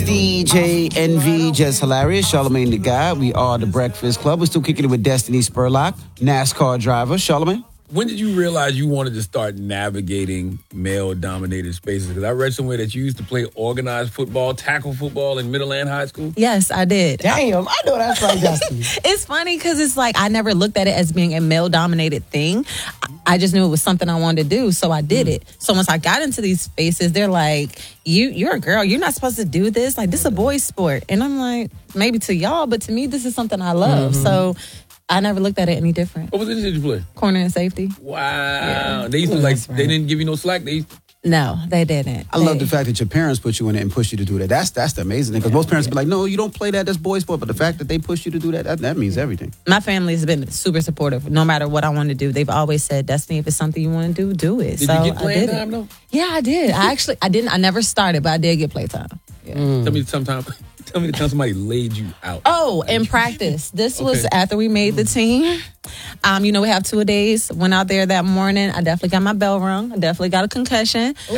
DJ NV, just hilarious. Charlamagne the Guy. We are the Breakfast Club. We're still kicking it with Destiny Spurlock, NASCAR driver. Charlamagne? When did you realize you wanted to start navigating male-dominated spaces? Because I read somewhere that you used to play organized football, tackle football in Middleland High School. Yes, I did. Damn, I know that's right, Destiny. It's funny because it's like I never looked at it as being a male-dominated thing. I just knew it was something I wanted to do, so I did it. So once I got into these spaces, they're like, you're a girl. You're not supposed to do this. Like, this is a boy's sport. And I'm like, maybe to y'all, but to me, this is something I love. So I never looked at it any different. What position did you play? Corner and safety. Wow. Yeah. They used to they didn't give you no slack. No, they didn't. I love the fact that your parents put you in it and push you to do that. That's the amazing thing. Because most parents be like, no, you don't play that. That's boys' sport. But the fact that they push you to do that means everything. My family has been super supportive. No matter what I want to do, they've always said, Destiny, if it's something you want to do it. Did you get playing time though? Yeah, I did. I didn't. I never started, but I did get playtime. Yeah. Tell me the time somebody laid you out. Oh, in practice. This was after we made the team. We have 2 days. Went out there that morning. I definitely got my bell rung. I definitely got a concussion. But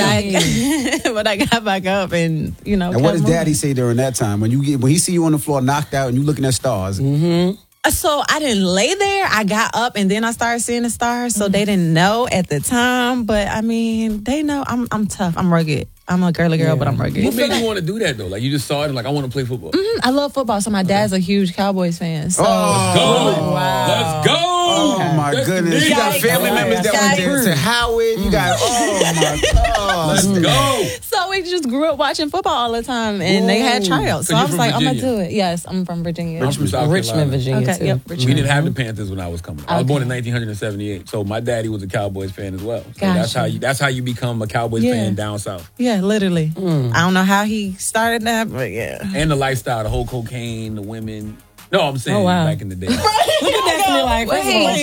I got back up and, And what does Daddy say during that time? When he see you on the floor knocked out and you looking at stars? Mm-hmm. So I didn't lay there. I got up and then I started seeing the stars. So they didn't know at the time. But I mean, they know I'm tough. I'm rugged. I'm a girly girl, but I'm rugged. What made you want to do that though? Like you just saw it and like I want to play football. I love football. So my dad's a huge Cowboys fan. So. Let's go. Wow. Let's go. Oh my goodness. You got family members that went there to Howard. You got, oh my God. Let's go. So we just grew up watching football all the time and they had tryouts. So I was like, I'm going to do it. Yes, I'm from Virginia. Richmond, Virginia. Okay, too. yep, Richmond. We didn't have the Panthers when I was coming up. I was born in 1978. So my daddy was a Cowboys fan as well. So that's how you become a Cowboys fan down south. Yeah, literally. I don't know how he started that, but yeah. And the lifestyle, the whole cocaine, the women. No, I'm saying back in the day. Look at Destiny like, wait,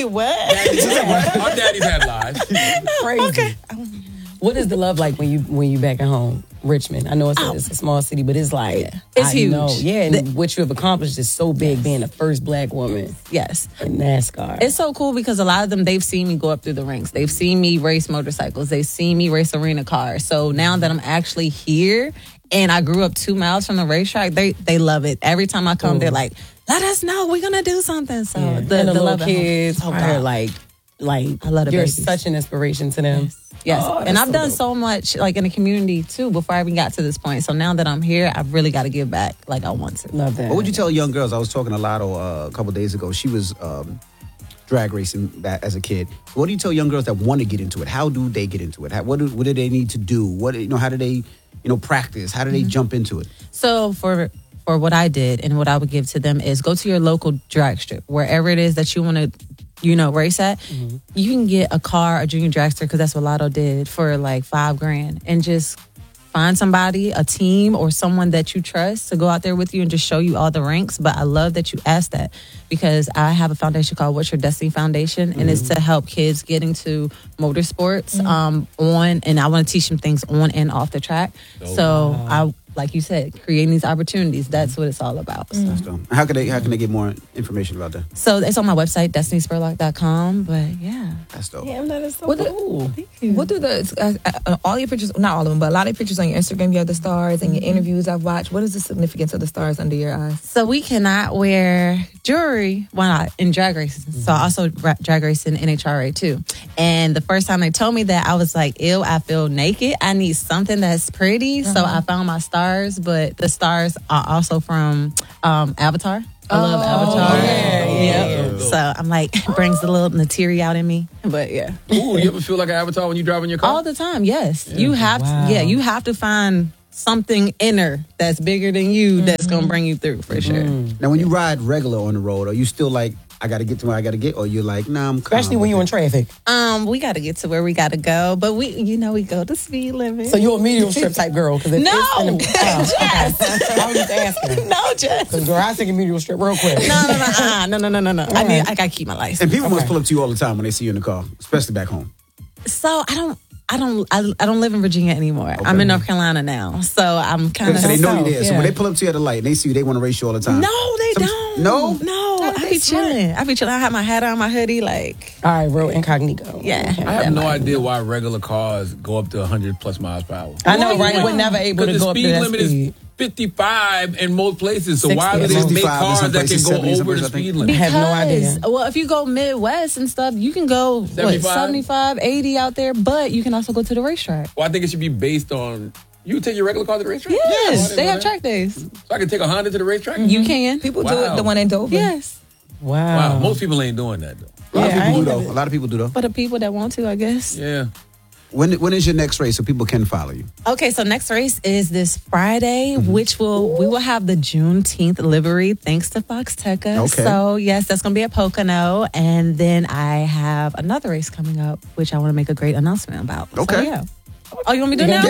what? Our daddies had lives. Crazy. Okay. What is the love like when you back at home, Richmond? I know it's a small city, but it's like it's huge. And what you have accomplished is so big, being the first Black woman. Yes, in NASCAR. It's so cool because a lot of them they've seen me go up through the ranks. They've seen me race motorcycles. They've seen me race arena cars. So now that I'm actually here, and I grew up 2 miles from the racetrack, they love it. Every time I come, they're like, "Let us know, we're gonna do something." So the little kids are like I love the you're babies. such an inspiration to them. Yes. And I've done dope. so much like in the community too before I even got to this point. So now that I'm here, I've really got to give back like I want to. Love that. What would you tell young girls? I was talking to Lotto a couple days ago. She was drag racing as a kid. What do you tell young girls that want to get into it? How do they get into it? What do they need to do? How do they practice? How do they jump into it? So for what I did and what I would give to them is go to your local drag strip, wherever it is that you want to race at. You can get a car, a junior dragster, because that's what Lotto did, for like $5,000, and just find somebody, a team or someone that you trust to go out there with you and just show you all the ranks. But I love that you asked that because I have a foundation called What's Your Destiny Foundation, and it's to help kids get into motorsports and I want to teach them things on and off the track. I, like you said, creating these opportunities. That's what it's all about. So. That's dope. How can they get more information about that? So it's on my website, destinyspurlock.com. But yeah. That's dope. Damn, that is so What cool. What do all your pictures, not all of them, but a lot of pictures on your Instagram, you have the stars, and your interviews I've watched. What is the significance of the stars under your eyes? So we cannot wear jewelry in drag racing. So I also drag race in NHRA too. And the first time they told me that, I was like, ew, I feel naked. I need something that's pretty. So I found my stars, but the stars are also from Avatar. I love Avatar. Yeah. So I'm like, it brings the little Natiri out in me. But yeah. Ooh, you ever feel like an Avatar when you drive in your car? All the time, yes. You have to, you have to find something inner that's bigger than you that's going to bring you through for sure. Now, when you ride regular on the road, are you still like, I got to get to where I got to get, or you're like, nah, I'm calm. Especially when you're in traffic. We got to get to where we got to go, but we go the speed limit. So you're a medium strip type girl? No, Jess. I was just asking. No, Jess. Because girl, I think a medium strip real quick. No. I got to keep my license. And people must pull up to you all the time when they see you in the car, especially back home. So I don't live in Virginia anymore. Okay. I'm in North Carolina now, so I'm kind of. So they know you there. So when they pull up to you at the light and they see you, they want to race you all the time. No, they don't. No. I be chilling. I have my hat on, my hoodie, like. All right, real incognito. Yeah. I have no idea why regular cars go up to 100 plus miles per hour. I know, right? We're never able to go up to that speed. 55 in most places. So 60 why do at they most. make 65 in cars some that can places, go 70 in some over the places, I think. speed limit? I have no idea. Well, if you go Midwest and stuff, you can go 75, 80 out there, but you can also go to the racetrack. Well, I think it should be based on. You take your regular car to the racetrack? Yes, Oh, I they didn't have know track days. that. So I can take a Honda to the racetrack? You can. People do Wow. it. The one in Dover. Yes. Wow. Wow, most people ain't doing that, though. A lot of Yeah, I people do ain't though. A lot of people do though. For the people that want to, I guess. Yeah. When is your next race so people can follow you? Okay, so next race is this Friday, which we will have the Juneteenth livery thanks to Foxteca. Okay. So yes, that's gonna be at Pocono, and then I have another race coming up, which I want to make a great announcement about. So, Okay. yeah. Oh, you want me to do it now?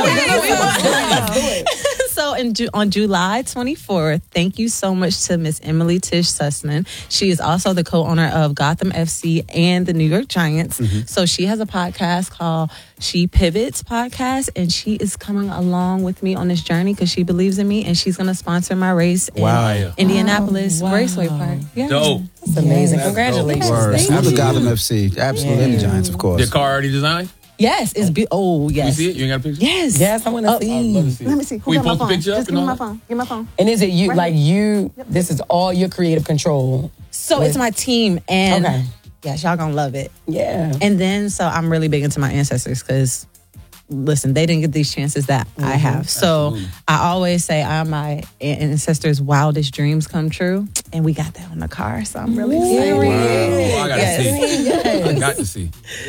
Yeah, So on July 24th, thank you so much to Miss Emily Tish Sussman. She is also the co-owner of Gotham FC and the New York Giants. So she has a podcast called She Pivots Podcast, and she is coming along with me on this journey because she believes in me, and she's going to sponsor my race in Wow. Indianapolis Raceway Park. Yeah. Dope. That's amazing. That's Congratulations. Word. Thank Have the you. Gotham FC. Absolutely. And the Giants, of course. Your car already designed? Yes, it's You yes. see it? You ain't got a picture? Yes. Yes, I want to I'd love to see. see it. Let me see. Who We got my post a phone? picture up Just and give me all my that? phone. Give me my phone. And is it you, this is all your creative control? So it's my team, and Okay. yes, y'all gonna love it. Yeah. And then, so I'm really big into my ancestors because, listen, they didn't get these chances that I have. So Absolutely. I always say my ancestors' wildest dreams come true, and we got that on the car. So I'm really excited. Wow. I got to see. Yes. I got to see.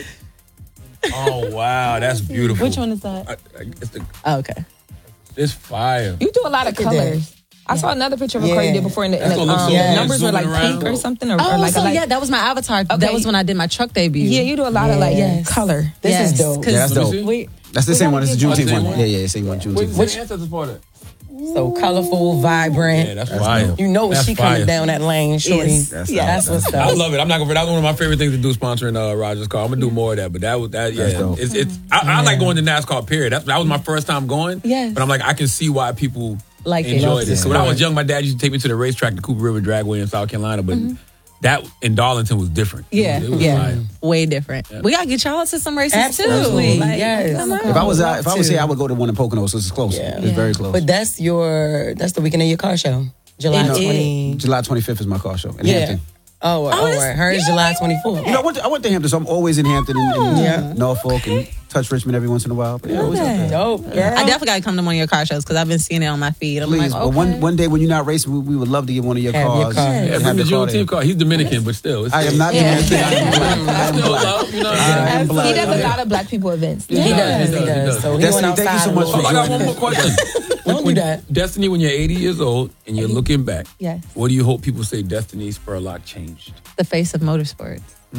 Oh, wow. That's beautiful. Which one is that? It's Oh, okay. it's fire. You do a lot of Look at that. colors. I saw another picture of a car you Yeah. did before, and the, That's gonna look so the good. numbers were like Zooming pink around. or something, or Oh, like so a light. yeah, that was my avatar. Okay. That was when I did my truck debut. Yeah, you do a lot of like Yes. color. This Yes, is dope. 'cause Yeah, that's Let me dope. see. we- That's the we same gotta one. It's the get Juneteenth that. one. Yeah, same one. Juneteenth. Which ancestors part of that? So colorful, vibrant. Yeah, that's fire. You know That's she coming fire. down that lane, shorty. Yes. That's That's what's I up. love it. I'm not gonna. That was one of my favorite things to do, sponsoring Roger's car. I'm gonna do more of that, but yeah, That's dope. it's. I like going to NASCAR. Period. That was my first time going. Yes. But I'm like, I can see why people Like it. enjoy this. So when I Yeah. was young, my dad used to take me to the racetrack, the Cooper River Dragway in South Carolina, but that in Darlington was different. Yeah, it was yeah, fire. way different. We gotta get y'all to some races Absolutely. too. Like, Yes. come on. If I was here, I would go to one in Pocono, so it's close. Yeah. It's very close. But that's the weekend of your car show. July It is. 20. July 25th is my car show in Yeah. Hampton. Oh, all that's- right. Hers July 24th. You know, I went to Hampton, so I'm always in Hampton and Norfolk and touch Richmond every once in a while. But yeah, always out there. Dope, girl. I definitely gotta come to one of your car shows because I've been seeing it on my feed. I'm Please, like, but okay. one day when you're not racing, we would love to get one of your Have your cars. car. and Yeah, have bring the your car there. Juneteenth car. He's Dominican, but still, I am not Dominican. I am black. I am Still black. love, you know. I am He black. does a lot of black people events. He does. he does. So he Destiny, went thank you outside so a much little for I bit. got one more question. Don't do that. Destiny, when you're 80 years old and you're looking back, Yes. what do you hope people say Destiny Spurlock changed? The face of motorsports.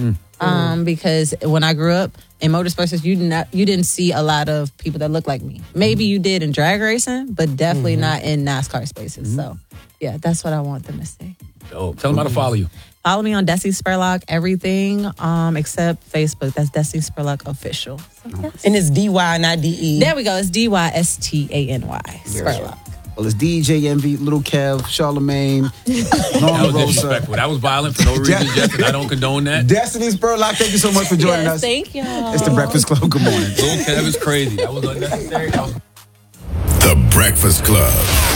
Because when I grew up in motorsports, you didn't see a lot of people that look like me. Maybe you did in drag racing, but definitely not in NASCAR spaces. So, yeah, that's what I want them to say. Oh, tell them how to follow you. Follow me on Destiny Spurlock, everything except Facebook. That's Destiny Spurlock Official. So, yes. And it's DY, not DE. There we go. It's DYSTANY. Spurlock. Well, it's DJ Envy, Little Kev, Charlamagne, That Norma was Rosa. disrespectful. That was violent for no reason, Justin. I don't condone that. Destiny Spurlock, thank you so much for joining Yes, us. thank y'all. It's the Breakfast Club. Good morning. Little Kev is crazy. That was unnecessary. That was The Breakfast Club.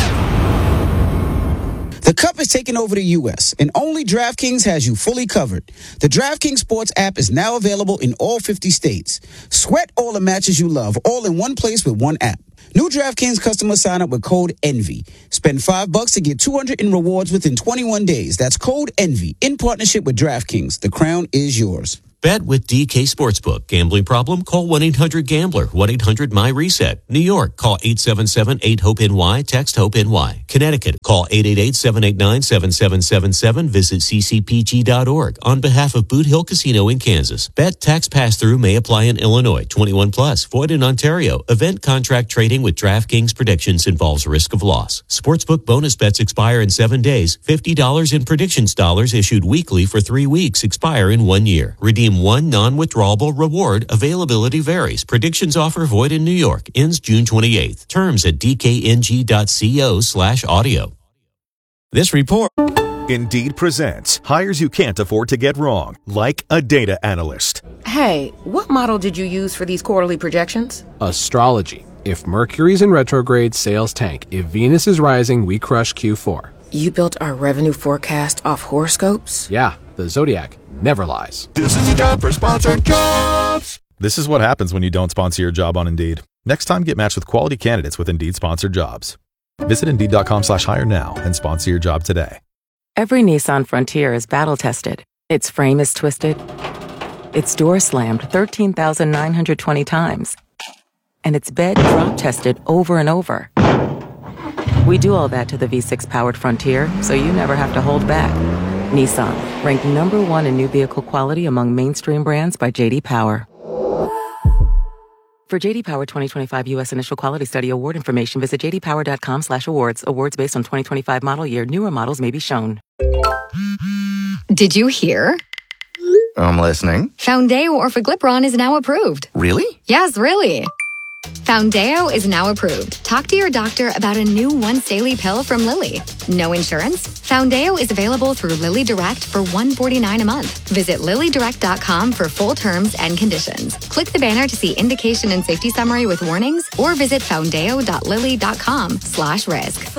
The Cup is taking over the U.S., and only DraftKings has you fully covered. The DraftKings Sports app is now available in all 50 states. Sweat all the matches you love, all in one place with one app. New DraftKings customers sign up with code ENVY. Spend $5 to get $200 in rewards within 21 days. That's code ENVY in partnership with DraftKings. The crown is yours. Bet with DK Sportsbook. Gambling problem? Call 1-800-GAMBLER. 1-800-MY-RESET. New York, call 877-8-HOPE-NY. Text HOPE-NY. Connecticut, call 888-789-7777. Visit ccpg.org. On behalf of Boot Hill Casino in Kansas. Bet tax pass-through may apply in Illinois. 21 plus. Void in Ontario. Event contract trading with DraftKings predictions involves risk of loss. Sportsbook bonus bets expire in 7 days. $50 in predictions dollars issued weekly for 3 weeks. Expire in 1 year. Redeem one non-withdrawable reward. Availability varies. Predictions offer void in New York. Ends June 28th. Terms at dkng.co/audio. This report. Indeed presents hires you can't afford to get wrong, like a data analyst. Hey, what model did you use for these quarterly projections? Astrology. If Mercury's in retrograde, sales tank. If Venus is rising, we crush Q4. You built our revenue forecast off horoscopes? Yeah, the Zodiac never lies. This is the time for sponsored jobs. This is what happens when you don't sponsor your job on Indeed. Next time, get matched with quality candidates with Indeed sponsored jobs. Visit Indeed.com/hire now and sponsor your job today. Every Nissan Frontier is battle-tested. Its frame is twisted. Its door slammed 13,920 times. And its bed drop-tested over and over. We do all that to the V6-powered Frontier, so you never have to hold back. Nissan, ranked #1 in new vehicle quality among mainstream brands by J.D. Power. For J.D. Power 2025 U.S. Initial Quality Study award information, visit jdpower.com/awards. Awards based on 2025 model year. Newer models may be shown. Did you hear? I'm listening. Foundeo Orforglipron is now approved. Really? Yes, really. Foundeo is now approved. Talk to your doctor about a new once-daily pill from Lilly. No insurance? Foundeo is available through Lilly Direct for $149 a month. Visit LillyDirect.com for full terms and conditions. Click the banner to see indication and safety summary with warnings, or visit foundeo.lilly.com/risk.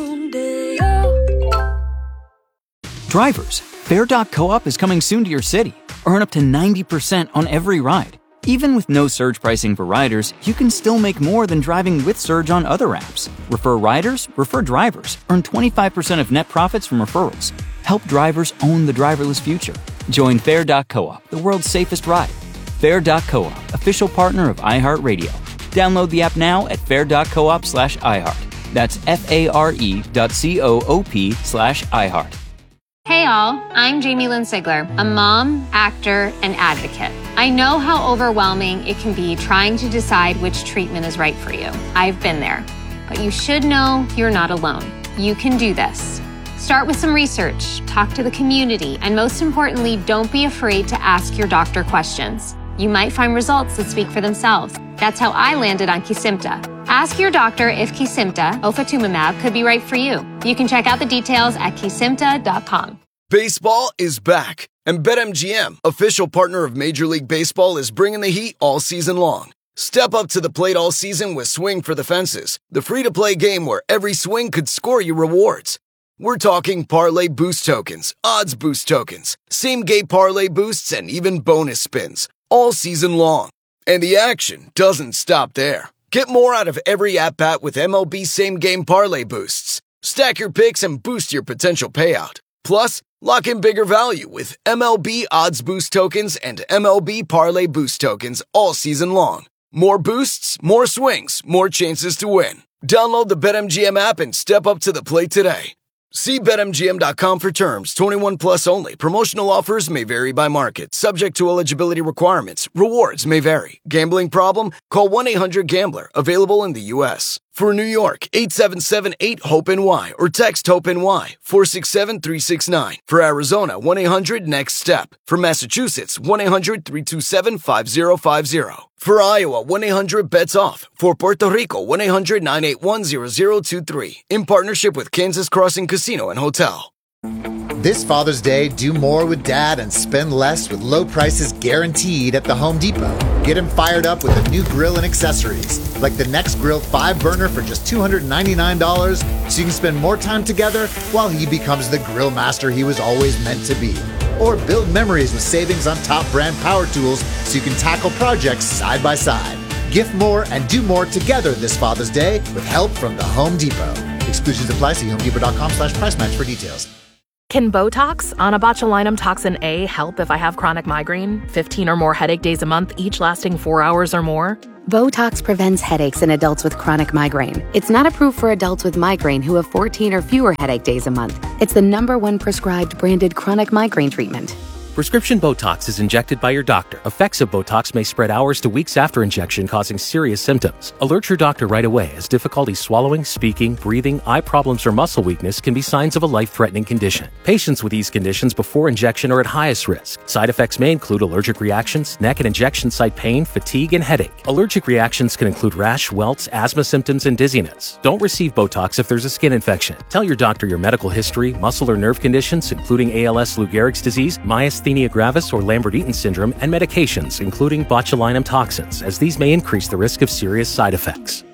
Drivers, Fair.coop is coming soon to your city. Earn up to 90% on every ride. Even with no surge pricing for riders, you can still make more than driving with Surge on other apps. Refer riders, refer drivers. Earn 25% of net profits from referrals. Help drivers own the driverless future. Join Fair.coop, the world's safest ride. Fair.coop, official partner of iHeartRadio. Download the app now at fair.coop/iHeart. That's FARE.coop/iHeart. Hey all, I'm Jamie Lynn Sigler, a mom, actor, and advocate. I know how overwhelming it can be trying to decide which treatment is right for you. I've been there. But you should know you're not alone. You can do this. Start with some research, talk to the community, and most importantly, don't be afraid to ask your doctor questions. You might find results that speak for themselves. That's how I landed on Kesimpta. Ask your doctor if Kesimpta, ofatumumab, could be right for you. You can check out the details at kesimpta.com. Baseball is back, and BetMGM, official partner of Major League Baseball, is bringing the heat all season long. Step up to the plate all season with Swing for the Fences, the free-to-play game where every swing could score you rewards. We're talking parlay boost tokens, odds boost tokens, same-game parlay boosts, and even bonus spins, all season long. And the action doesn't stop there. Get more out of every at-bat with MLB same-game parlay boosts. Stack your picks and boost your potential payout. Plus, lock in bigger value with MLB odds boost tokens and MLB parlay boost tokens all season long. More boosts, more swings, more chances to win. Download the BetMGM app and step up to the plate today. See BetMGM.com for terms. 21 plus only. Promotional offers may vary by market. Subject to eligibility requirements. Rewards may vary. Gambling problem? Call 1-800-GAMBLER. Available in the U.S. For New York, 877-8-HOPE-NY or text HOPE-NY 467-369. For Arizona, 1-800-NEXT-STEP. For Massachusetts, 1-800-327-5050. For Iowa, 1-800-BETS-OFF. For Puerto Rico, 1-800-981-0023. In partnership with Kansas Crossing Casino and Hotel. This Father's Day, do more with Dad and spend less with low prices guaranteed at the Home Depot. Get him fired up with a new grill and accessories, like the Next Grill 5-burner for just $299, so you can spend more time together while he becomes the grill master he was always meant to be. Or build memories with savings on top brand power tools so you can tackle projects side by side. Gift more and do more together this Father's Day with help from the Home Depot. Exclusions apply. See HomeDepot.com/price match for details. Can Botox, onabotulinum toxin A, help if I have chronic migraine? 15 or more headache days a month, each lasting 4 hours or more? Botox prevents headaches in adults with chronic migraine. It's not approved for adults with migraine who have 14 or fewer headache days a month. It's the #1 prescribed branded chronic migraine treatment. Prescription Botox is injected by your doctor. Effects of Botox may spread hours to weeks after injection, causing serious symptoms. Alert your doctor right away, as difficulty swallowing, speaking, breathing, eye problems, or muscle weakness can be signs of a life-threatening condition. Patients with these conditions before injection are at highest risk. Side effects may include allergic reactions, neck and injection site pain, fatigue, and headache. Allergic reactions can include rash, welts, asthma symptoms, and dizziness. Don't receive Botox if there's a skin infection. Tell your doctor your medical history, muscle or nerve conditions, including ALS, Lou Gehrig's disease, myasthenia gravis, or Lambert-Eaton syndrome, and medications, including botulinum toxins, as these may increase the risk of serious side effects.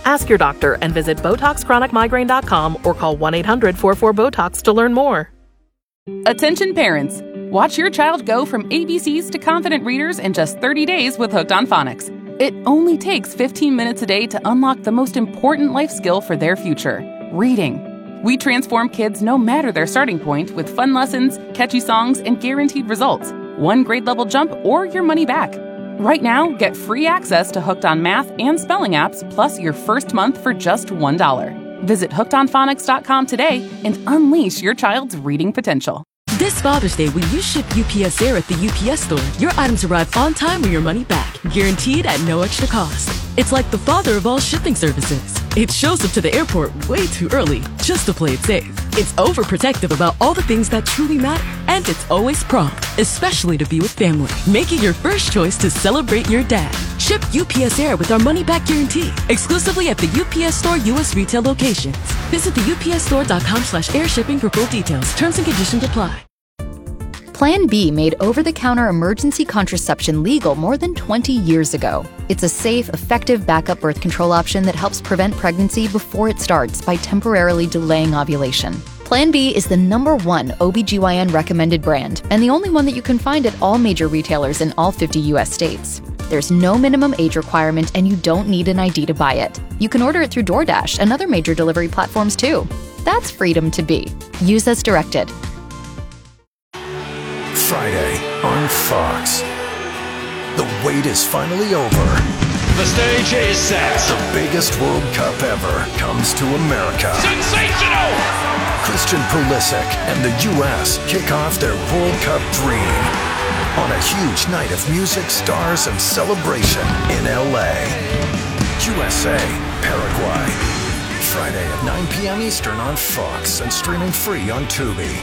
Ask your doctor and visit BotoxChronicMigraine.com or call 1-800-44-BOTOX to learn more. Attention parents! Watch your child go from ABCs to confident readers in just 30 days with Hooked on Phonics. It only takes 15 minutes a day to unlock the most important life skill for their future, reading. We transform kids no matter their starting point with fun lessons, catchy songs, and guaranteed results. One grade level jump or your money back. Right now, get free access to Hooked on Math and Spelling apps, plus your first month for just $1. Visit hookedonphonics.com today and unleash your child's reading potential. This Father's Day, when you ship UPS Air at the UPS Store, your items arrive on time or your money back, guaranteed at no extra cost. It's like the father of all shipping services. It shows up to the airport way too early, just to play it safe. It's overprotective about all the things that truly matter, and it's always prompt, especially to be with family. Make it your first choice to celebrate your dad. Ship UPS Air with our money-back guarantee, exclusively at the UPS Store U.S. retail locations. Visit the upsstore.com/air shipping for full details. Terms and conditions apply. Plan B made over-the-counter emergency contraception legal more than 20 years ago. It's a safe, effective backup birth control option that helps prevent pregnancy before it starts by temporarily delaying ovulation. Plan B is the #1 OBGYN recommended brand and the only one that you can find at all major retailers in all 50 U.S. states. There's no minimum age requirement and you don't need an ID to buy it. You can order it through DoorDash and other major delivery platforms too. That's freedom to be. Use as directed. Friday on Fox. The wait is finally over. The stage is set. The biggest World Cup ever comes to America. Sensational! Christian Pulisic and the U.S. kick off their World Cup dream on a huge night of music, stars, and celebration in L.A. USA, Paraguay. Friday at 9 p.m. Eastern on Fox and streaming free on Tubi.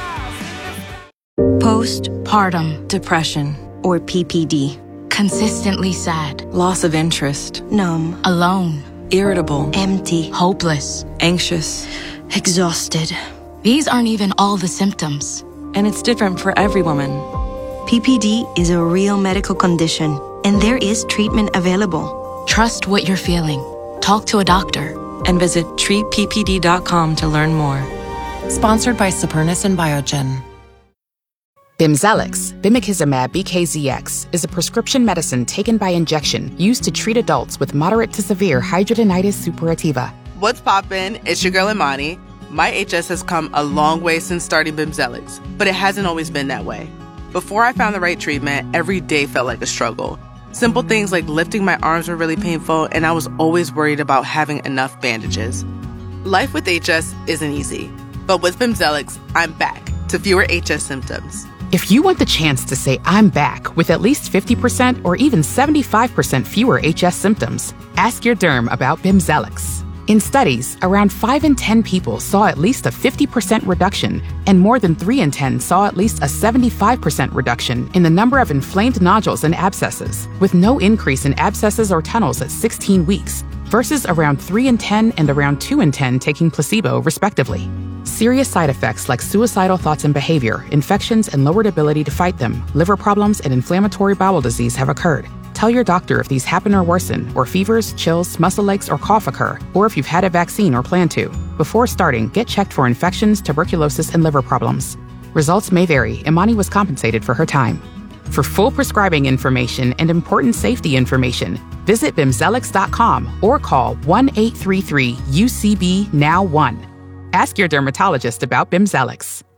Postpartum depression, or PPD. Consistently sad. Loss of interest. Numb. Alone. Irritable. Empty. Hopeless. Anxious. Exhausted. These aren't even all the symptoms. And it's different for every woman. PPD is a real medical condition, and there is treatment available. Trust what you're feeling. Talk to a doctor. And visit treatppd.com to learn more. Sponsored by Supernus and Biogen. Bimzelx, bimekizumab BKZX, is a prescription medicine taken by injection used to treat adults with moderate to severe hidradenitis suppurativa. What's poppin'? It's your girl Imani. My HS has come a long way since starting Bimzelx, but it hasn't always been that way. Before I found the right treatment, every day felt like a struggle. Simple things like lifting my arms were really painful, and I was always worried about having enough bandages. Life with HS isn't easy, but with Bimzelx, I'm back to fewer HS symptoms. If you want the chance to say I'm back with at least 50% or even 75% fewer HS symptoms, ask your derm about Bimzelx. In studies, around 5 in 10 people saw at least a 50% reduction, and more than 3 in 10 saw at least a 75% reduction in the number of inflamed nodules and abscesses, with no increase in abscesses or tunnels at 16 weeks, versus around 3 in 10 and around 2 in 10 taking placebo, respectively. Serious side effects like suicidal thoughts and behavior, infections and lowered ability to fight them, liver problems, and inflammatory bowel disease have occurred. Tell your doctor if these happen or worsen, or fevers, chills, muscle aches, or cough occur, or if you've had a vaccine or plan to. Before starting, get checked for infections, tuberculosis, and liver problems. Results may vary. Imani was compensated for her time. For full prescribing information and important safety information, visit bimzelx.com or call 1-833-UCB-NOW1. Ask your dermatologist about Bimzelx.